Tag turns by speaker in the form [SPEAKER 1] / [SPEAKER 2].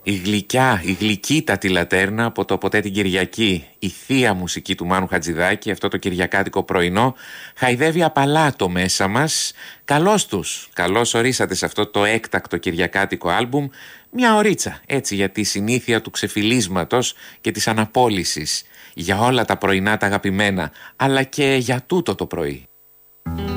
[SPEAKER 1] Η γλυκιά, η γλυκύτατη Λατέρνα από το Ποτέ την Κυριακή, η θεία μουσική του Μάνου Χατζηδάκη, αυτό το κυριακάτικο πρωινό, χαϊδεύει απαλά το μέσα μας. Καλώς τους, καλώς ορίσατε σε αυτό το έκτακτο κυριακάτικο άλμπουμ, μια ωρίτσα, έτσι, για τη συνήθεια του ξεφυλίσματος και της αναπόλυσης, για όλα τα πρωινά τα αγαπημένα, αλλά και για τούτο το πρωί.